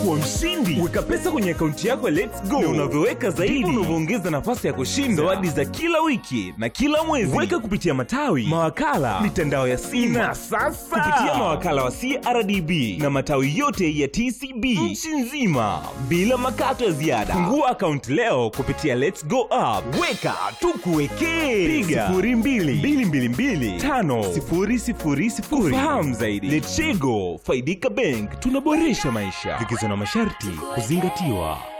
kuwa mshindi. Weka pesa kwenye akaunti yako ya Let's Go, na unavyoweka zaidi unavyoongeza nafasi ya kushinda zawadi za kila wiki na kila mwezi. Weka kupitia matawi, mawakala, mitandao ya simu, na sasa kupitia mawakala wa CRDB na matawi yote ya TCB nchi nzima bila makato ya ziada. Fungua akaunti leo kupitia Let's Go app. Weka tukuwekee. Piga 0222250000 kufahamu zaidi. Let's Go, Faidika Bank, tunaboresha maisha. Vigezo na masharti kuzingatiwa.